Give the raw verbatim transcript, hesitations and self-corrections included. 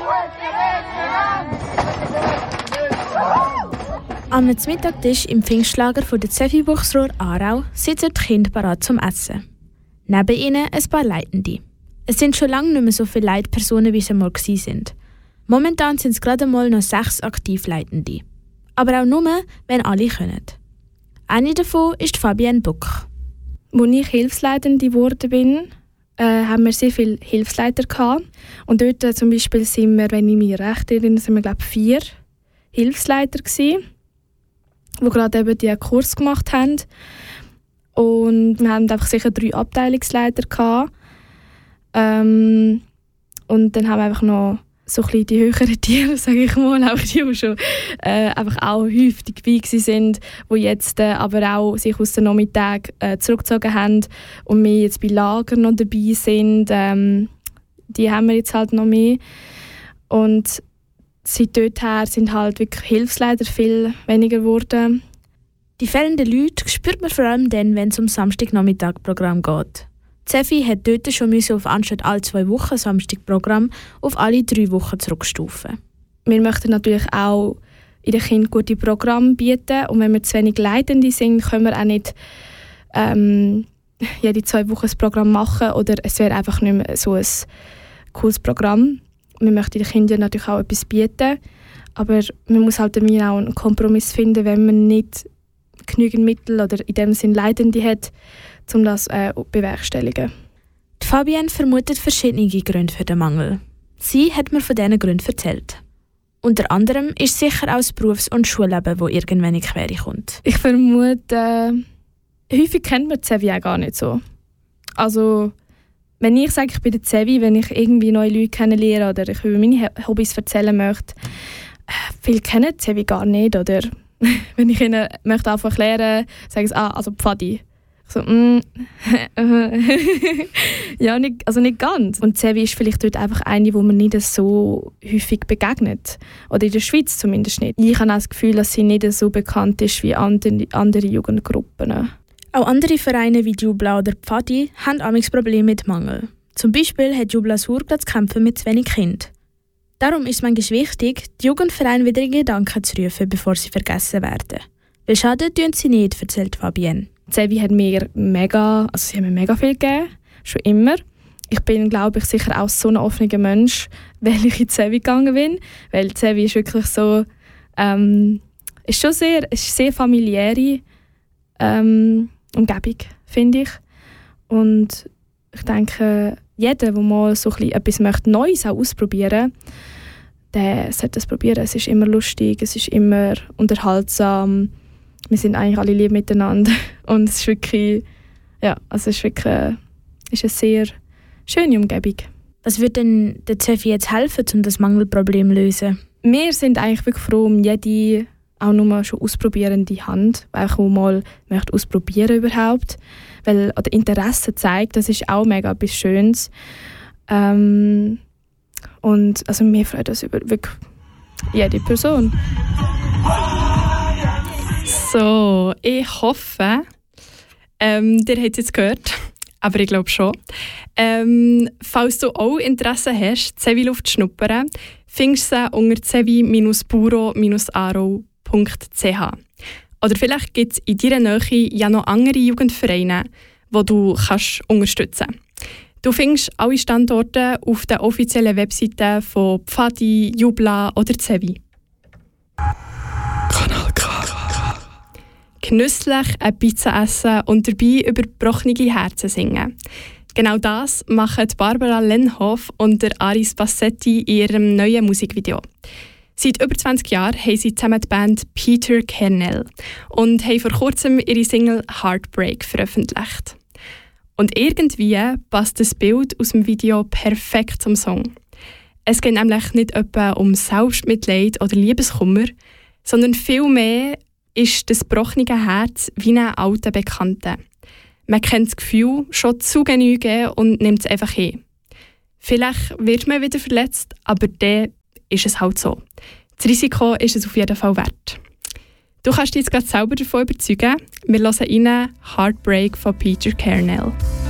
Am Mittagstisch im Pfingstlager von der Zeffi-Buchsrohr Aarau sitzen die Kinder bereit zum Essen. Neben ihnen ein paar Leitende. Es sind schon lange nicht mehr so viele Leitpersonen, wie es einmal waren. Momentan sind es gerade mal noch sechs Aktivleitende. Aber auch nur, wenn alle können. Eine davon ist Fabienne Buck. Als ich Hilfsleitende geworden bin, äh, haben wir sehr viele Hilfsleiter gehabt. Und dort äh, zum Beispiel sind wir, wenn ich mich recht erinnere, sind wir, glaube ich, vier Hilfsleiter gewesen, die gerade eben diesen Kurs gemacht haben. Und wir hatten einfach sicher drei Abteilungsleiter gehabt. Ähm, und dann haben wir einfach noch so ein bisschen die höheren Tiere, sage ich mal, auch die, die schon äh, einfach auch häufig dabei sind, die jetzt äh, aber auch sich aus den Nachmittagen äh, zurückgezogen haben und wir jetzt bei Lagern noch dabei sind. Ähm, die haben wir jetzt halt noch mehr. Und seit dort her sind halt wirklich Hilfsleiter viel weniger geworden. Die fehlenden Leute spürt man vor allem dann, wenn es um Samstagnachmittag-Programm geht. Zeffi hat dort schon auf anstatt alle zwei Wochen Samstagprogramm auf alle drei Wochen zurückstufen. Wir möchten natürlich auch in den Kindern gute Programme bieten. Und wenn wir zu wenig Leitende sind, können wir auch nicht ähm, jede zwei Wochen ein Programm machen. Oder es wäre einfach nicht mehr so ein cooles Programm. Wir möchten den Kindern natürlich auch etwas bieten. Aber man muss halt auch einen Kompromiss finden, wenn man nicht genügend Mittel oder in dem Sinn Leitende hat, um das äh, zu bewerkstelligen. Die Fabienne vermutet verschiedene Gründe für den Mangel. Sie hat mir von diesen Gründen erzählt. Unter anderem ist sicher auch das Berufs- und Schulleben, das irgendwann in die Quere kommt. Ich vermute, äh, häufig kennt man die Zeffi auch gar nicht so. Also, wenn ich sage, ich bin der Zeffi, wenn ich irgendwie neue Leute kennenlerne oder ich über meine Hobbys erzählen möchte, äh, viele kennen die Zeffi gar nicht. Oder wenn ich ihnen möchte einfach erklären, sage ich, ah, also Pfadi. So, mm, ja, nicht, also nicht ganz. Und Zeffi ist vielleicht dort einfach eine, wo man nicht so häufig begegnet. Oder in der Schweiz zumindest nicht. Ich habe auch das Gefühl, dass sie nicht so bekannt ist wie andere, andere Jugendgruppen. Auch andere Vereine wie Jubla oder Pfadi haben amigs Probleme mit Mangel. Zum Beispiel hat Jubla Sur zu kämpfen mit zu wenig Kindern. Darum ist es manchmal wichtig, die Jugendvereine wieder in Gedanken zu rufen, bevor sie vergessen werden. Weil schaden tun sie nicht, erzählt Fabienne. Zeffi hat mir mega, also sie haben mir mega viel gegeben, schon immer. Ich bin, glaube ich, sicher auch so ein offener Mensch, weil ich in Zeffi gegangen bin. Weil Zeffi ist wirklich so, ähm, ist schon sehr, ist sehr familiäre ähm, Umgebung, finde ich. Und ich denke, jeder, der mal so ein etwas möchte, Neues auch ausprobieren möchte, der sollte es probieren. Es ist immer lustig, es ist immer unterhaltsam. Wir sind eigentlich alle lieb miteinander. Und es ist wirklich, ja, also es ist wirklich äh, ist eine sehr schöne Umgebung. Was würde denn der Zeffi jetzt helfen, um das Mangelproblem zu lösen? Wir sind eigentlich wirklich froh um jede, auch nur schon ausprobierende Hand, die auch mal möchte ausprobieren überhaupt. Weil oder Interesse zeigt, das ist auch mega etwas Schönes. Ähm, und also wir freuen uns über wirklich jede Person. So, ich hoffe, ähm, ihr habt es jetzt gehört, aber ich glaube schon. Ähm, falls du auch Interesse hast, Zeffi-Luft zu schnuppern, findest du sie unter zeffi Bindestrich buro Bindestrich aarau Punkt c h. Oder vielleicht gibt es in deiner Nähe ja noch andere Jugendvereine, die du kannst unterstützen kannst. Du findest alle Standorte auf der offiziellen Webseite von Pfadi, Jubla oder Zeffi. Kanal K. Genüsslich eine Pizza essen und dabei über gebrochene Herzen singen. Genau das machen Barbara Lenhoff und der Aris Bassetti in ihrem neuen Musikvideo. Seit über zwanzig Jahren haben sie zusammen die Band Peter Kernel und haben vor kurzem ihre Single «Heartbreak» veröffentlicht. Und irgendwie passt das Bild aus dem Video perfekt zum Song. Es geht nämlich nicht etwa um Selbstmitleid oder Liebeskummer, sondern vielmehr ist das gebrochene Herz wie ein alter Bekannter. Man kennt das Gefühl schon zu genügen und nimmt es einfach hin. Vielleicht wird man wieder verletzt, aber dann ist es halt so. Das Risiko ist es auf jeden Fall wert. Du kannst dich jetzt gerade selber davon überzeugen. Wir hören rein «Heartbreak» von Peter Kernel.